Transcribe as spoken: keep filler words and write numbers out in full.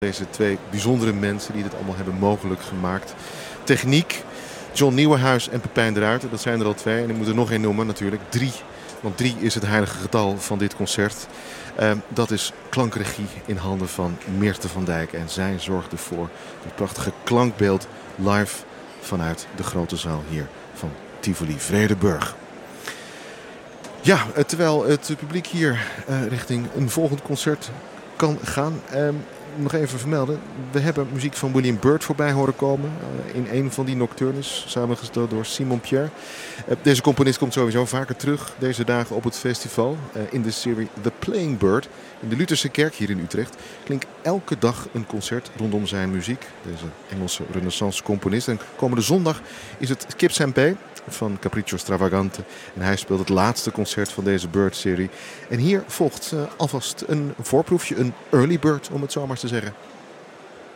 Deze twee bijzondere mensen die dit allemaal hebben mogelijk gemaakt. Techniek, John Nieuwenhuis en Pepijn de Ruiter. Dat zijn er al twee. En ik moet er nog één noemen natuurlijk. Drie. Want drie is het heilige getal van dit concert. Uh, dat is klankregie in handen van Meerte van Dijk. En zij zorgde voor het prachtige klankbeeld live vanuit de grote zaal hier van Tivoli Vredenburg. Ja, terwijl het publiek hier uh, richting een volgend concert kan gaan. Uh, nog even vermelden. We hebben muziek van William Byrd voorbij horen komen. Uh, in een van die nocturnes. Samengesteld door Simon Pierre. Uh, deze componist komt sowieso vaker terug deze dagen op het festival. Uh, in de serie The Playing Bird. In de Lutherse kerk hier in Utrecht klinkt elke dag een concert rondom zijn muziek. Deze Engelse renaissance componist. En komende zondag is het Skip Sampé van Capriccio Stravagante. En hij speelt het laatste concert van deze Bird-serie. En hier volgt uh, alvast een voorproefje, een early bird om het zo maar te zeggen.